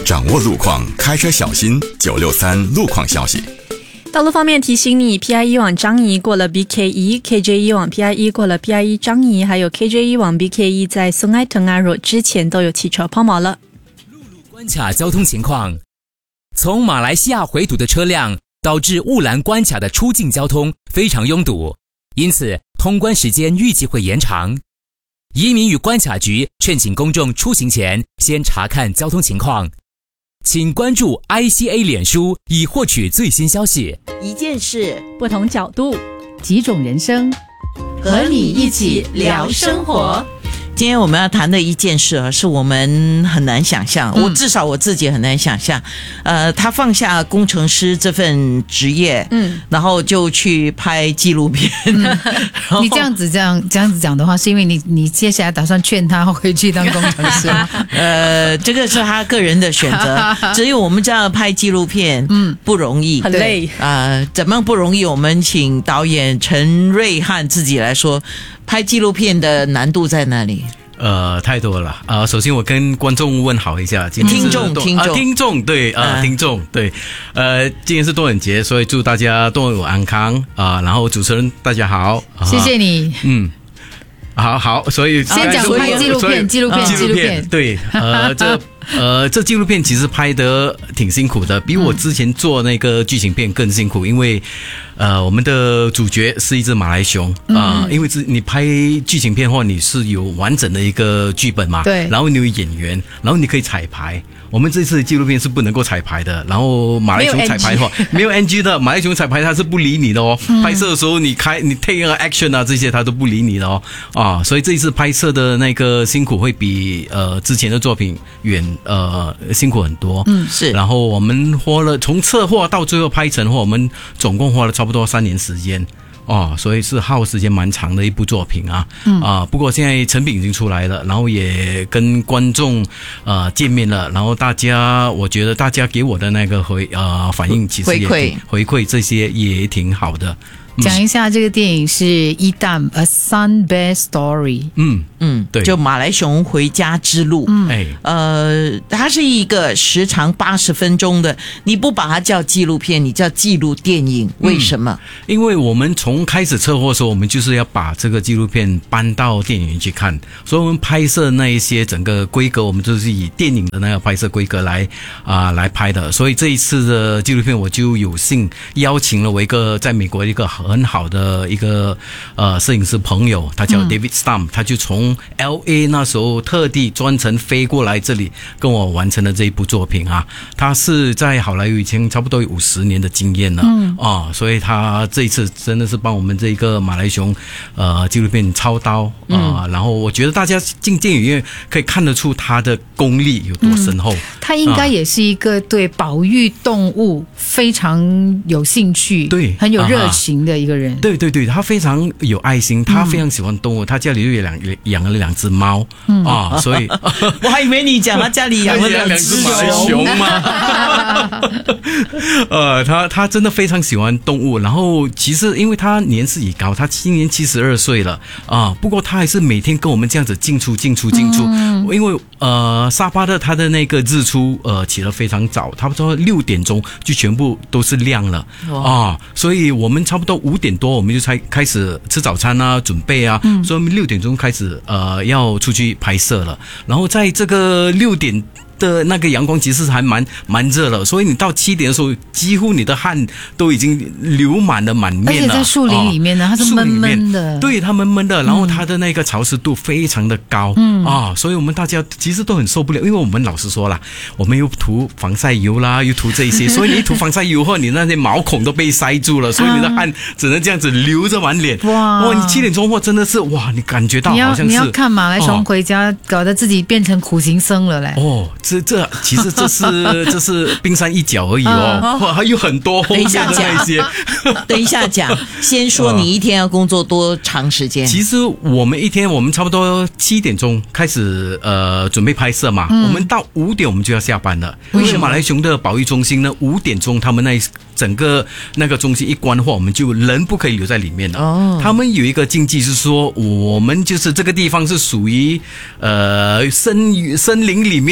掌握路况，开车小心。963路况消息。 道路方面提醒你 PIE 往张沂过了 BKE，KJE 往 PIE 过了 PIE 张沂，还有 KJE 往 BKE 在松埃腾阿若之前都有汽车抛锚了。 陆路关卡交通情况，从马来西亚回堵的车辆导致雾兰关卡的出境交通非常拥堵，因此通关时间预计会延长。移民与关卡局劝请公众出行前先查看交通情况。请关注 ICA 脸书以获取最新消息。 一件事， 不同角度， 几种人生， 和你一起聊生活。今天我们要谈的一件事是我们很难想象，至少我自己很难想象。他放下工程师这份职业，然后就去拍纪录片。 你这样子讲的话，是因为你接下来打算劝他回去当工程师吗？ 这个是他个人的选择。只有我们这样拍纪录片，不容易， 很累怎么不容易？我们请导演陈瑞汉自己来说，拍纪录片的难度在哪里？ 太多了。首先我跟观众问好一下，今天是听众对，听众对，今天是端午节，所以祝大家端午安康然后主持人大家好， 谢谢你。 好，所以先讲拍纪录片， 对，这纪录片其实拍得挺辛苦的，比我之前做那个剧情片更辛苦，因为我们的主角是一只马来熊因为你拍剧情片的话，你是有完整的一个剧本嘛， 对， 然后你有演员，然后你可以彩排。我们这次的纪录片是不能够彩排的，然后马来熊彩排的话没有 NG 的，马来熊彩排它是不理你的哦。拍摄的时候你 take action 这些它都不理你的哦。所以这一次拍摄的那个辛苦会比之前的作品辛苦很多。 是。 然后我们花了从策划到最后拍成的话，我们总共花了差不多3年时间。所以是耗时间蛮长的一部作品不过现在成品已经出来了，然后也跟观众见面了，然后我觉得大家给我的那个反应其实也回馈这些也挺好的。 讲一下这个电影是一旦 A Sun Bear Story。 对， 就马来熊回家之路。它是一个时长80分钟的，你不把它叫纪录片，你叫纪录电影，为什么？ 因为我们从开始策划的时候，我们就是要把这个纪录片搬到电影院去看，所以我们拍摄那一些整个规格，我们都是以电影的那个拍摄规格来拍的。所以这一次的纪录片，我就有幸邀请了我一个在美国一个很好的一个摄影师朋友，他叫 David Stam，他就从 LA 那时候特地专程飞过来这里跟我完成了这一部作品他是在好莱坞已经差不多有50年的经验了所以他这一次真的是帮我们这个马来熊纪录片操刀然后我觉得大家进电影院可以看得出他的功力有多深厚。 他应该也是一个对保育动物非常有兴趣，对，很有热情的一个人。 对，他非常有爱心，他非常喜欢动物，他家里就养了2只猫所以我还以为你讲他家里养了2只马来熊吗？他真的非常喜欢动物，然后其实因为他年事已高，他今年72岁了不过他还是每天跟我们这样子进出，因为沙巴的他的那个日出起得非常早，差不多6点钟就全部都是亮了所以我们差不多5点多我们就才开始吃早餐准备所以我们6点钟开始要出去拍摄了，然后在这个6点的那个阳光其实还蛮热了，所以你到7点的时候，几乎你的汗都已经流满了满面了。 而且在树林里面呢，它是闷闷的， 对，它闷闷的，然后它的那个潮湿度非常的高所以我们大家其实都很受不了，因为我们老实说啦，我们又涂防晒油啦，又涂这些，所以你一涂防晒油后，你那些毛孔都被塞住了，所以你的汗只能这样子流着满脸。哇，你7点钟后真的是你感觉到好像是你要看马来熊回家，搞得自己变成苦行僧了嘞。 这其实这是冰山一角而已还有很多后面的那些。 等一下讲，先说你一天要工作多长时间？ 其实我们差不多7点钟开始准备拍摄嘛，我们到5点我们就要下班了。因为马来熊的保育中心呢，5点钟他们整个那个中心一关的话，我们就人不可以留在里面了。他们有一个禁忌是说，我们就是这个地方是属于森林里面的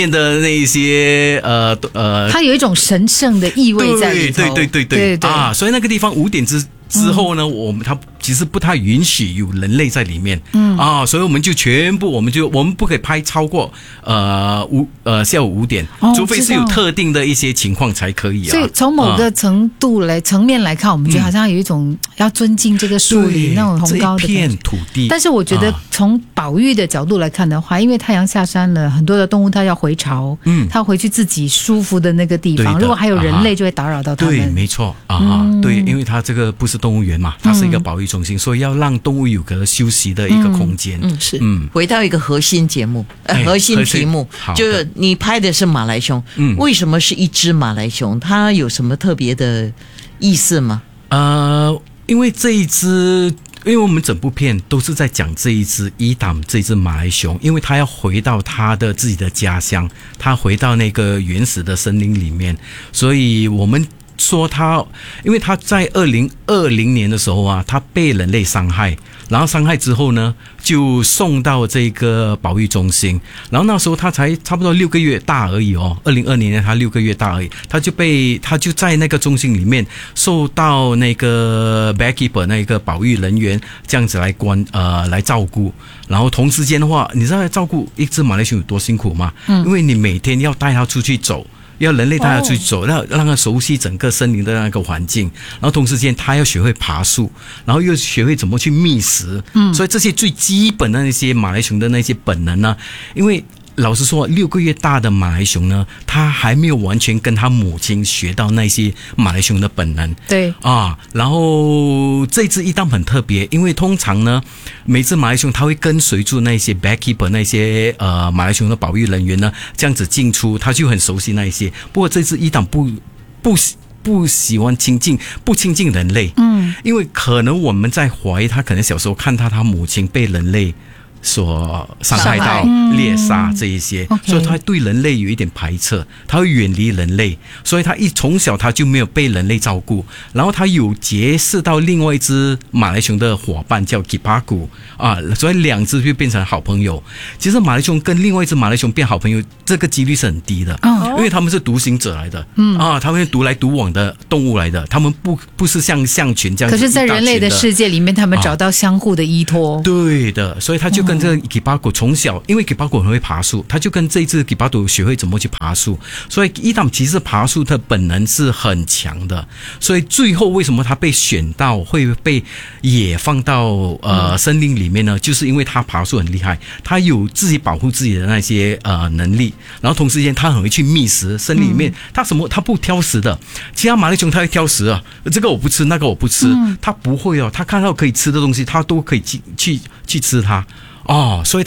那一些它有一种神圣的意味在里头。 对啊，所以那个地方5点之后呢，它其实不太允许有人类在里面，所以我们就我们不可以拍超过下午5点，除非是有特定的一些情况才可以啊。 所以从某个层面来看，我们觉得好像有一种要尊敬这个树林那种崇高的这片土地。 但是我觉得从保育的角度来看的话，因为太阳下山了，很多的动物它要回巢，它要回去自己舒服的那个地方，如果还有人类就会打扰到它们。 对，没错对，因为它这个不是动物园嘛，它是一个保育中心，所以要让动物有个休息的一个空间。 回到一个核心节目，核心题目，就是你拍的是马来熊，为什么是一只马来熊？它有什么特别的意思吗？ 因为我们整部片都是在讲这一只这一只马来熊，因为它要回到它的自己的家乡，它回到那个原始的森林里面，所以我们说因为他在2020年的时候啊，他被人类伤害，然后伤害之后呢，就送到这个保育中心，然后那时候他才差不多6个月大而已2020年他6个月大而已，他就在那个中心里面受到那个 backkeeper 那个保育人员这样子来照顾，然后同时间的话，你知道照顾一只马来熊有多辛苦吗？因为你每天要带它出去走。要人类带他去走，让他熟悉整个森林的那个环境，然后同时间他要学会爬树，然后又学会怎么去觅食，所以这些最基本的那些马来熊的那些本能呢，因为老实说6个月大的马来熊呢，他还没有完全跟他母亲学到那些马来熊的本能。 对然后这只伊当很特别，因为通常呢每只马来熊它会跟随住那些 backkeeper 那些马来熊的保育人员呢这样子进出，他就很熟悉那一些。不过这只伊当不喜欢不亲近人类，因为可能我们在怀疑他可能小时候看到他母亲被人类所伤害到猎杀这一些，所以他对人类有一点排斥，他会远离人类，所以他从小他就没有被人类照顾，然后他有结识到另外一只马来熊的伙伴叫吉巴古所以2只就变成好朋友。其实马来熊跟另外一只马来熊变好朋友这个几率是很低的，因为他们是独行者来的，他们是独来独往的动物来的，他们不是像象群这样子。 可是在人类的世界里面，他们找到相互的依托。 对的，所以他就跟这个吉巴古从小，因为吉巴古很会爬树，他就跟这只吉巴古学会怎么去爬树，所以伊当其实爬树的本能是很强的，所以最后为什么他被选到会被也放到森林里面呢？就是因为他爬树很厉害，他有自己保护自己的那些能力，然后同时间他很会去觅食，森林里面他不挑食的，其他马来熊他会挑食这个我不吃，那个我不吃，他不会他看到可以吃的东西他都可以去吃它所以